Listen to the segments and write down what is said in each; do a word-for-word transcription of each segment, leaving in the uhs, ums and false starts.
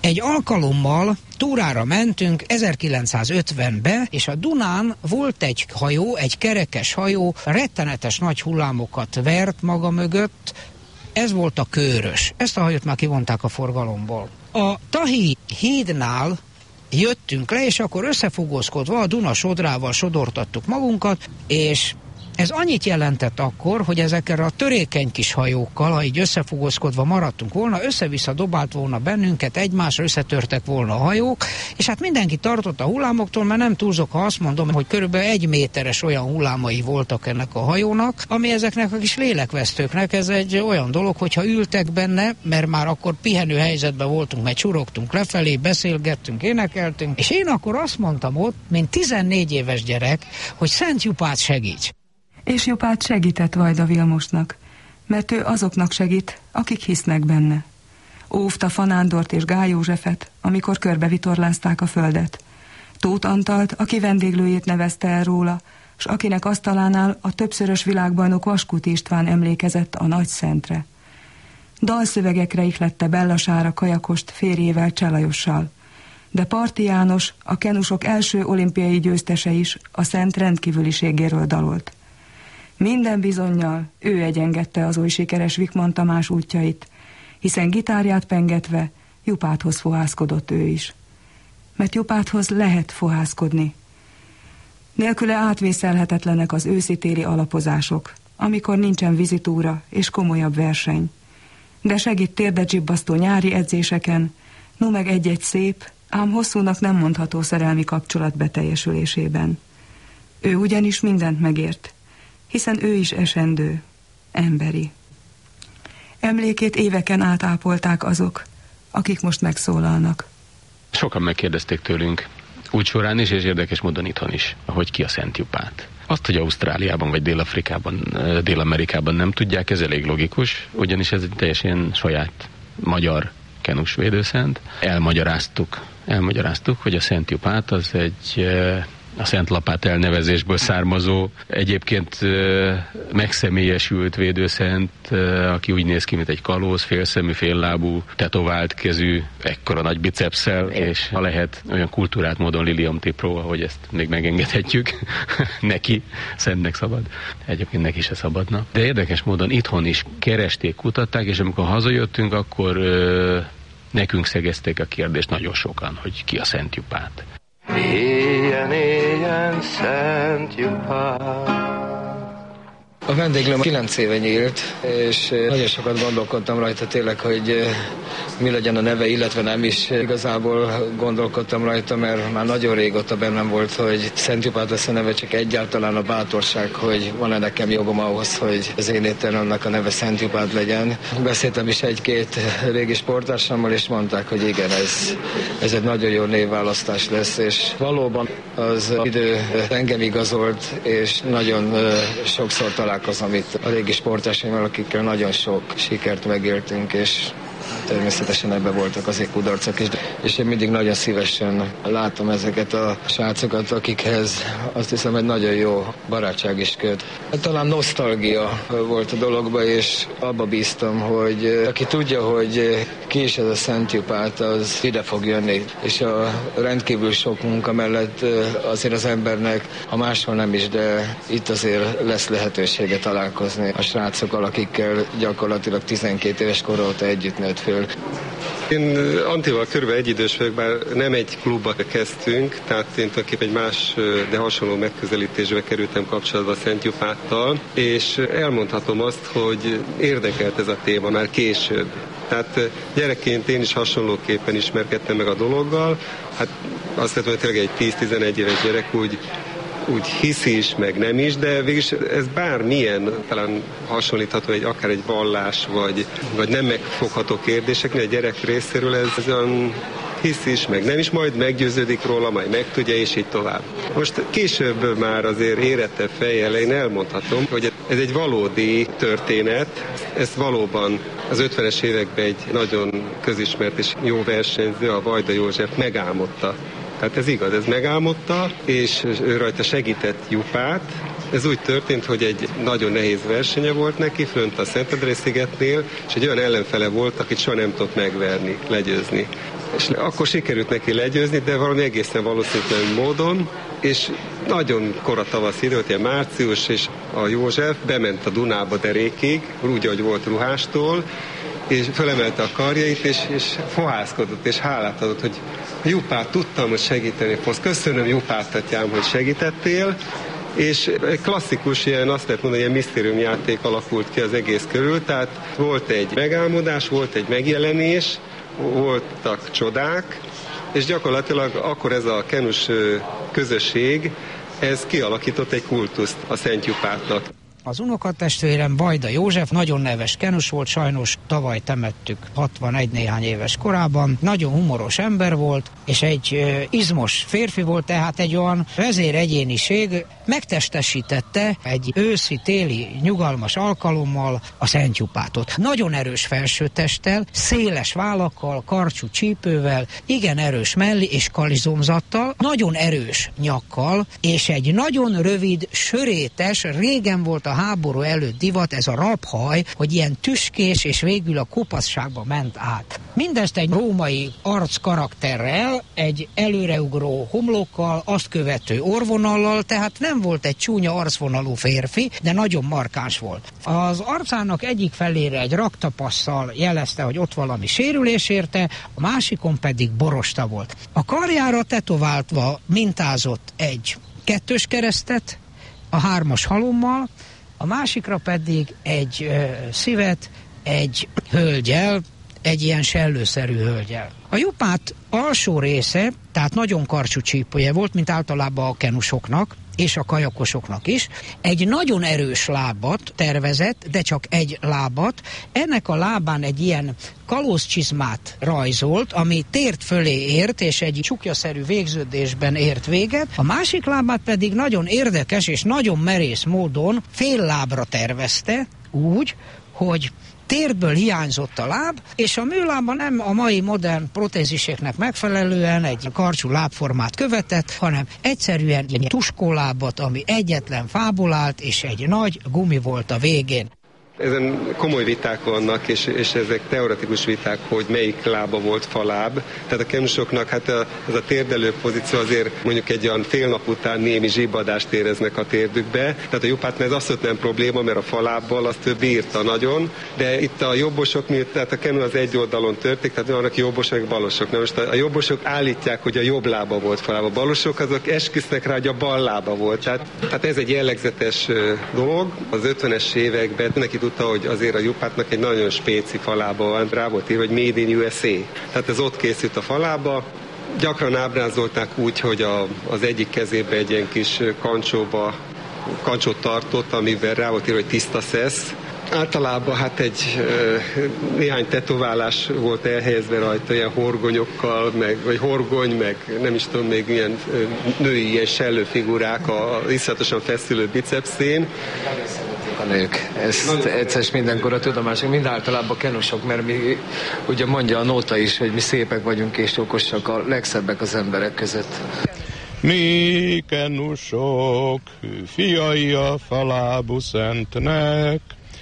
Egy alkalommal túrára mentünk ezerkilencszázötvenbe, és a Dunán volt egy hajó, egy kerekes hajó, rettenetes nagy hullámokat vert maga mögött. Ez volt a Kőrös. Ezt a hajót már kivonták a forgalomból. A Tahi hídnál jöttünk le, és akkor összefogózkodva a Duna sodrával sodortattuk magunkat, és ez annyit jelentett akkor, hogy ezekkel a törékeny kis hajókkal, ha így összefogózkodva maradtunk volna, össze-vissza dobált volna bennünket, egymásra összetörtek volna a hajók, és hát mindenki tartott a hullámoktól, mert nem túlzok, ha azt mondom, hogy körülbelül egy méteres olyan hullámai voltak ennek a hajónak, ami ezeknek a kis lélekvesztőknek ez egy olyan dolog, hogyha ültek benne, mert már akkor pihenő helyzetben voltunk, mert csurogtunk lefelé, beszélgettünk, énekeltünk, és én akkor azt mondtam ott, mint tizennégy éves gyerek, hogy Szent Jupát segíts. És Jupát segített Vajda Vilmosnak, mert ő azoknak segít, akik hisznek benne. Óvta Fanándort és Gály Józsefet, amikor körbevitorlázták a földet. Tóth Antalt, aki vendéglőjét nevezte el róla, s akinek asztalánál a többszörös világbajnok Vaskuti István emlékezett a Nagy Szentre. Dalszövegekre ihlette Bella Sára Kajakost férjével Cselajossal, de Parti János, a kenusok első olimpiai győztese is a Szent rendkívüliségéről dalolt. Minden bizonnyal ő egyengedte az oly sikeres Vikman Tamás útjait, hiszen gitárját pengetve Jupáthoz fohászkodott ő is. Mert Jupáthoz lehet fohászkodni. Nélküle átvészelhetetlenek az őszi-téli alapozások, amikor nincsen vizitúra és komolyabb verseny. De segít térdecsibbasztó nyári edzéseken, no meg egy-egy szép, ám hosszúnak nem mondható szerelmi kapcsolat beteljesülésében. Ő ugyanis mindent megért, hiszen ő is esendő, emberi. Emlékét éveken át ápolták azok, akik most megszólalnak. Sokan megkérdezték tőlünk, úgy során is, és érdekes módon itthon is, hogy ki a Szent Jupát. Azt, hogy Ausztráliában vagy Dél-Afrikában, Dél-Amerikában nem tudják, ez elég logikus, ugyanis ez egy teljesen saját magyar kenus védőszent. Elmagyaráztuk, elmagyaráztuk, hogy a Szent Jupát az egy a Szent Lapát elnevezésből származó, egyébként megszemélyesült védőszent, aki úgy néz ki, mint egy kalóz, félszemű, féllábú, tetovált kezű, ekkora nagy bicepsszel, és ha lehet, olyan kultúrát módon Lilium Tipro, ahogy ezt még megengedhetjük, neki, szentnek szabad. Egyébként neki se szabadna. De érdekes módon itthon is keresték, kutatták, és amikor hazajöttünk, akkor ö, nekünk szegezték a kérdést nagyon sokan, hogy ki a Szent Jupát. Éjjel, éjjel, Szent Jupát. A vendéglőm kilenc éve nyílt, és nagyon sokat gondolkodtam rajta tényleg, hogy mi legyen a neve, illetve nem is. Igazából gondolkodtam rajta, mert már nagyon régóta bennem volt, hogy Szent Jupát lesz a neve, csak egyáltalán a bátorság, hogy van-e nekem jogom ahhoz, hogy az én étteremnek a neve Szent Jupát legyen. Beszéltem is egy-két régi sporttársammal, és mondták, hogy igen, ez, ez egy nagyon jó névválasztás lesz, és valóban az idő engem igazolt, és nagyon sokszor találkozom itt a régi sportársaimmal, akikkel nagyon sok sikert megéltünk, és természetesen ebben voltak azért kudarcok is, és én mindig nagyon szívesen látom ezeket a srácokat, akikhez azt hiszem egy nagyon jó barátság is köt. Talán nosztalgia volt a dologban, és abba bíztam, hogy aki tudja, hogy ki is ez a Szent Jupát, az ide fog jönni, és a rendkívül sok munka mellett azért az embernek, ha máshol nem is, de itt azért lesz lehetősége találkozni a srácokkal, akikkel gyakorlatilag tizenkét éves kor óta együtt nőtt föl. Én Antival körülbelül egyidős vagyok, bár nem egy klubba kezdtünk, tehát én tulajdonképpen egy más, de hasonló megközelítésbe kerültem kapcsolatba a Szent Jupáttal, és elmondhatom azt, hogy érdekelt ez a téma már később. Tehát gyerekként én is hasonlóképpen ismerkedtem meg a dologgal, hát azt hiszem, hogy tényleg egy tíz-tizenegy éves gyerek úgy úgy hiszi is, meg nem is, de végülis ez bármilyen, talán hasonlítható egy akár egy vallás, vagy, vagy nem megfogható kérdéseknél a gyerek részéről ez, ez olyan hisz is, meg nem is, majd meggyőződik róla, majd megtudja, és így tovább. Most később már azért érettebb fejjel én elmondhatom, hogy ez egy valódi történet, ezt valóban az ötvenes években egy nagyon közismert és jó versenyző, a Vajda József megálmodta. Tehát ez igaz, ez megálmodta, és ő rajta segített Jupát, Ez úgy történt, hogy egy nagyon nehéz versenye volt neki, fönt a Szentendrei-szigetnél, és egy olyan ellenfele volt, akit soha nem tudott megverni, legyőzni. És akkor sikerült neki legyőzni, de valami egészen valószínűtlen módon, és nagyon kora tavasz idő, ilyen március, és a József bement a Dunába derékig, úgy, ahogy volt ruhástól, és fölemelte a karjait, és, és fohászkodott, és hálát adott, hogy Jupát, tudtam, hogy segíteni fogsz. Köszönöm, Jupát, atyám, hogy segítettél. És egy klasszikus, ilyen, azt lehet mondani, ilyen misztériumjáték alakult ki az egész körül, tehát volt egy megálmodás, volt egy megjelenés, voltak csodák, és gyakorlatilag akkor ez a kenus közösség, ez kialakított egy kultuszt a Szent Jupátnak. Az unokatestvérem Vajda József nagyon neves kenus volt, sajnos tavaly temettük hatvanegy néhány éves korában. Nagyon humoros ember volt, és egy ö, izmos férfi volt, tehát egy olyan vezéregyéniség megtestesítette egy őszi-téli nyugalmas alkalommal a Szent Jupátot. Nagyon erős felsőtesttel, széles vállakkal, karcsú csípővel, igen erős melli és kalizomzattal, nagyon erős nyakkal, és egy nagyon rövid, sörétes, régen volt a háború előtt divat, ez a rabhaj, hogy ilyen tüskés, és végül a kopaszságba ment át. Mindezt egy római arc karakterrel, egy előreugró homlokkal, azt követő orvonallal, tehát nem volt egy csúnya arcvonalú férfi, de nagyon markáns volt. Az arcának egyik felére egy raktapasszal jelezte, hogy ott valami sérülés érte, a másikon pedig borosta volt. A karjára tetováltva mintázott egy kettős keresztet, a hármas halommal, a másikra pedig egy ö, szívet, egy hölgyel, egy ilyen sellőszerű hölgyel. A Jupát alsó része, tehát nagyon karcsú csípője volt, mint általában a kenusoknak, és a kajakosoknak is. Egy nagyon erős lábat tervezett, de csak egy lábat. Ennek a lábán egy ilyen kalózcsizmát rajzolt, ami tért fölé ért, és egy csukjaszerű végződésben ért véget. A másik lábát pedig nagyon érdekes és nagyon merész módon fél lábra tervezte, úgy, hogy térből hiányzott a láb, és a műlába nem a mai modern protéziseknek megfelelően egy karcsú lábformát követett, hanem egyszerűen egy tuskólábat, ami egyetlen fából állt, és egy nagy gumi volt a végén. Ezen komoly viták vannak, és, és ezek teoretikus viták, hogy melyik lába volt faláb. Tehát a kenusoknak hát a, ez a térdelő pozíció azért mondjuk egy olyan fél nap után némi zsibbadást éreznek a térdükbe. Tehát a Jupátnál ez azt nem probléma, mert a falábbal azt ő bírta nagyon, de itt a jobbosok, miért, tehát a kenu az egy oldalon történik, tehát vannak jobbosok, balosok. Na most a, a jobbosok állítják, hogy a jobb lába volt faláb. A balosok azok esküsznek rá, hogy a bal lába volt. Tehát, tehát ez egy jellegzetes dolog. Az ötvenes években neki tudta, hogy azért a Jupátnak egy nagyon spéci falába van, rá volt írva, hogy Made in U S A. Tehát ez ott készült a falába. Gyakran ábrázolták úgy, hogy a, az egyik kezébe egy ilyen kis kancsóba, kancsót tartott, amiben rá volt írva, hogy tiszta szesz. Általában hát egy néhány tetoválás volt elhelyezve rajta, ilyen horgonyokkal, meg, vagy horgony, meg nem is tudom, még ilyen női ilyen sellőfigurák a iszonyatosan feszülő bicepszén. A nők. Ezt egyszer és mindenkor a tudomásunk, mind általában kenusok, mert mi, ugye mondja a nóta is, hogy mi szépek vagyunk és okosak, a legszebbek az emberek között. Mi kenusok, fiai a falábú szentnek,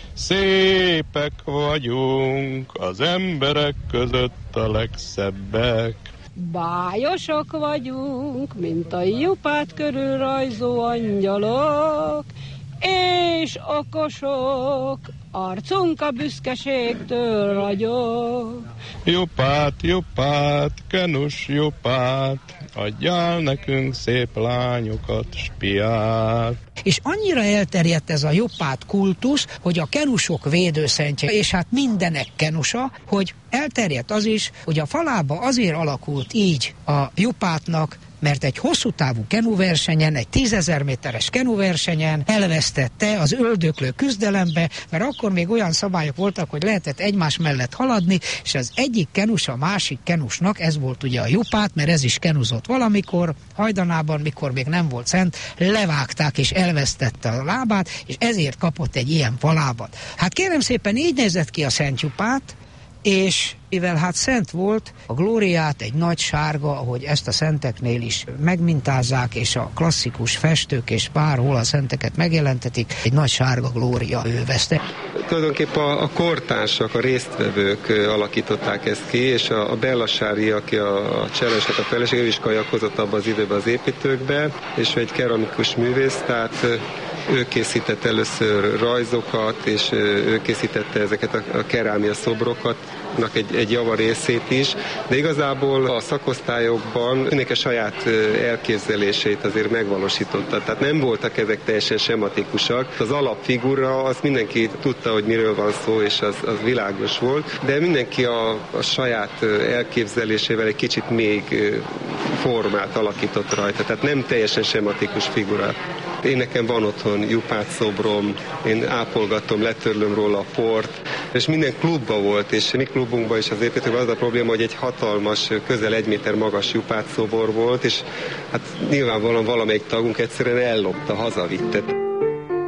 szépek vagyunk, az emberek között a legszebbek. Bájosok vagyunk, mint a Jupát körül rajzó angyalok, és okosok, arcunk a büszkeségtől ragyog. Jupát, Jupát, kenus Jupát, adjál nekünk szép lányokat, spiát. És annyira elterjedt ez a Jupát kultusz, hogy a kenusok védőszentje, és hát mindenek kenusa, hogy elterjedt az is, hogy a falába azért alakult így a Jupátnak, mert egy hosszú távú kenuversenyen, egy tízezer méteres kenuversenyen elvesztette az öldöklő küzdelembe, mert akkor még olyan szabályok voltak, hogy lehetett egymás mellett haladni, és az egyik kenus a másik kenusnak, ez volt ugye a Jupát, mert ez is kenuzott valamikor, hajdanában, mikor még nem volt szent, levágták és elvesztette a lábát, és ezért kapott egy ilyen falábat. Hát kérem szépen, így nézett ki a Szent Jupát, és mivel hát szent volt, a glóriát egy nagy sárga, ahogy ezt a szenteknél is megmintázzák, és a klasszikus festők és bárhol a szenteket megjelentetik, egy nagy sárga glória övezte. Tulajdonképpen a, a kortársak, a résztvevők alakították ezt ki, és a, a Bella Sári, aki a, a Cselesnek a feleség, ő is kajakozott abban az időben az építőkbe, és egy keramikus művész, tehát ő készített először rajzokat, és ő készítette ezeket a, a kerámia szobrokat, egy, egy java részét is, de igazából a szakosztályokban mindenki a saját elképzelését azért megvalósította. Tehát nem voltak ezek teljesen sematikusak. Az alapfigura, az mindenki tudta, hogy miről van szó, és az, az világos volt, de mindenki a, a saját elképzelésével egy kicsit még formát alakított rajta. Tehát nem teljesen sematikus figura. Én nekem van otthon Jupát szobrom, én ápolgatom, letörlöm róla a port, és minden klubban volt, és mi klubunkban is az építőben az a probléma, hogy egy hatalmas, közel egy méter magas Jupát szobor volt, és hát nyilvánvalóan valamelyik tagunk egyszerűen ellopta, hazavitte.